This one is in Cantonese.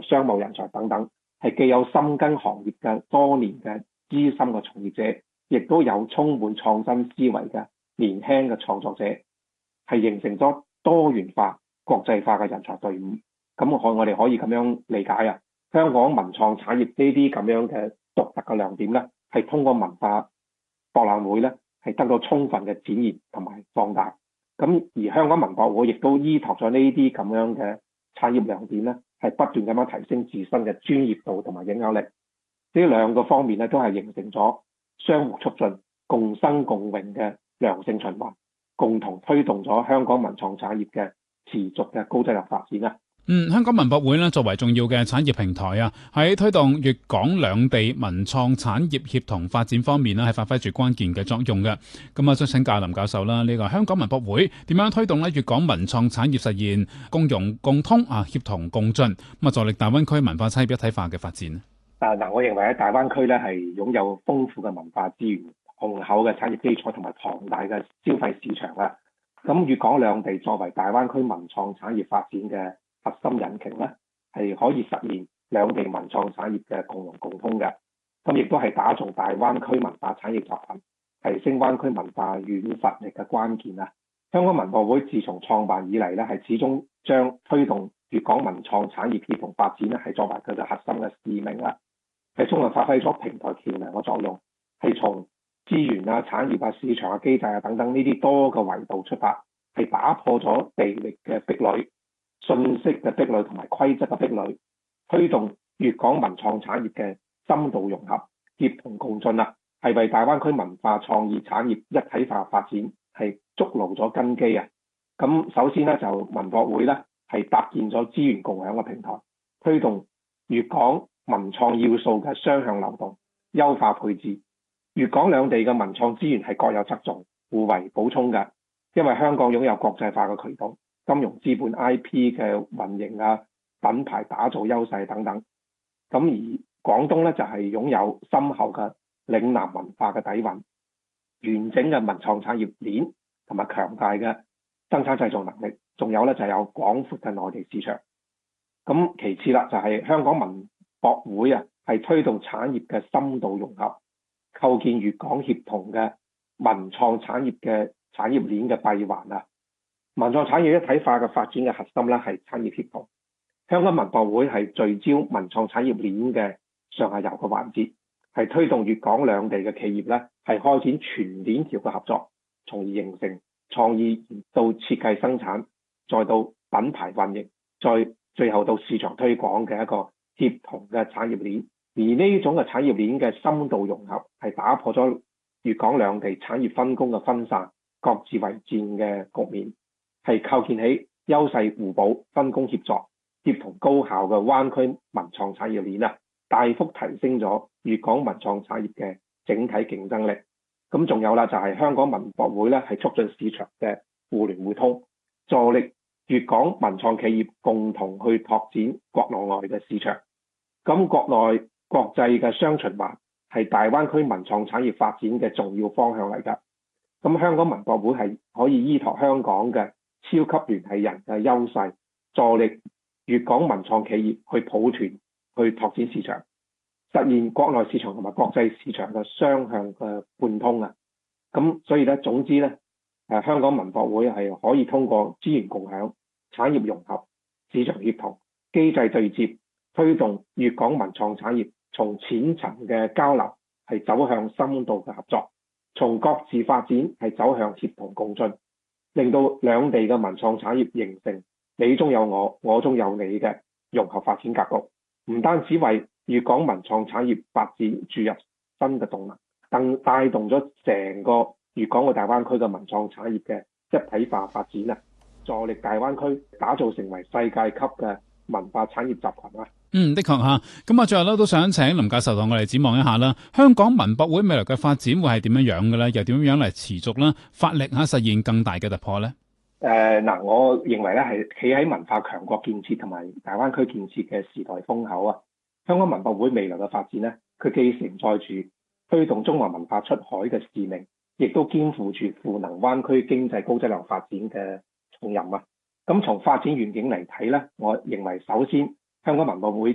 商務人才等等，係既有深耕行業嘅多年嘅資深嘅從業者，亦都有充滿創新思維嘅年輕嘅創作者，係形成咗多元化、國際化嘅人才隊伍。咁我哋可以咁樣理解啊，香港文創產業呢啲咁樣嘅獨特嘅亮點咧，係通過文化博覽會咧係得到充分嘅展現同埋放大。咁而香港文博會亦都依託咗呢啲咁樣嘅產業亮點咧，係不斷咁樣提升自身嘅專業度同埋影響力。呢兩個方面咧都係形成咗相互促進、共生共榮嘅良性循環，共同推動咗香港文創產業嘅持續嘅高質量發展啊！ 香港文博會咧作為重要嘅產業平台啊，喺推動粵港兩地文創產業協同發展方面咧，係發揮住關鍵嘅作用嘅。咁啊，想請教林教授啦，呢個香港文博會點樣推動咧粵港文創產業實現共融共通啊，協同共進，咁啊助力大灣區文化產業一體化嘅發展？ 我認為喺大灣區咧係擁有豐富嘅文化資源、雄厚嘅產業基礎同埋龐大嘅消費市場啊。咁粵港兩地作為大灣區文創產業發展嘅核心引擎咧，係可以實現兩地文創產業嘅共融共通嘅。咁亦都係打造大灣區文化產業集群，提升灣區文化軟實力嘅關鍵啊！香港文博會自從創辦以嚟咧，係始終將推動粵港文創產業協同發展咧，係作為佢嘅核心嘅使命啦。係充分發揮咗平台橋樑嘅作用，係從資源啊、產業啊、市場啊、機制啊等等呢啲多個維度出發，係打破咗地域嘅壁壘、信息嘅壁壘同埋規則嘅壁壘，推動粵港文創產業嘅深度融合、協同共進啊，係為大灣區文化創意產業一體化發展係築牢咗根基啊！咁首先咧就文博會咧係搭建咗資源共享嘅平台，推動粵港文創要素嘅雙向流動，優化配置。粵港兩地嘅文創資源係各有側重，互為補充嘅。因為香港擁有國際化嘅渠道、金融資本、IP 嘅運營啊、品牌打造優勢等等。咁而廣東咧就係擁有深厚嘅嶺南文化嘅底蘊，完整嘅文創產業鏈同埋強大嘅生產製造能力，仲有咧就有廣闊嘅內地市場。咁其次啦，就係香港文博會啊，係推動產業嘅深度融合，構建粵港協同嘅文創產業嘅產業鏈嘅閉環啊。文創產業一體化嘅發展嘅核心咧係產業協同。香港文博會係聚焦文創產業鏈嘅上下游嘅環節，係推動粵港兩地嘅企業咧係開展全鏈條嘅合作，從而形成創意到設計生產，再到品牌運營，最後到市場推廣嘅一個協同嘅產業鏈。而呢種嘅產業鏈嘅深度融合係打破咗粵港兩地產業分工嘅分散、各自為戰嘅局面，係構建起優勢互補、分工協作、協同高效嘅灣區文創產業鏈啊，大幅提升咗粵港文創產業嘅整體競爭力。咁仲有啦，就係香港文博會咧，係促進市場嘅互聯互通，助力粵港文創企業共同去拓展國內外嘅市場。咁國內國際嘅雙循環係大灣區文創產業發展嘅重要方向嚟㗎。咁香港文博會係可以依託香港嘅超級聯繫人嘅優勢，助力粵港文創企業去抱團去拓展市場，實現國內市場同埋國際市場嘅雙向嘅貫通啊！咁所以咧，總之咧，香港文博會係可以通過資源共享、產業融合、市場協同、機制對接，推動粵港文創產業從淺層嘅交流係走向深度嘅合作，從各自發展係走向協同共進，令到兩地嘅文創產業形成你中有我，我中有你嘅融合發展格局，唔單止為粵港文創產業發展注入新嘅動能，更帶動咗成個粵港澳大灣區嘅文創產業嘅一體化發展啊！助力大灣區打造成為世界級嘅文化產業集群啊！ 的確嚇。咁啊，最後咧都想請林教授同我哋展望一下啦。香港文博會未來嘅發展會係點樣嘅咧？又點樣嚟持續啦？發力實現更大嘅突破咧？ 我認為咧係企喺文化強國建設同埋大灣區建設嘅時代風口啊！香港文博會未來嘅發展咧，佢既承載住推動中華文化出海嘅使命，亦都肩負住賦能灣區經濟高質量發展嘅重任啊！咁從發展願景嚟睇咧，我認為首先香港文博會